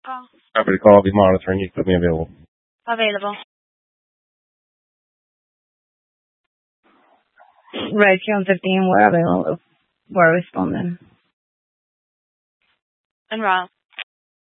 call? Happy to call. I'll be monitoring you. Put me available. Available. Red 15, we're available. We're responding. En route.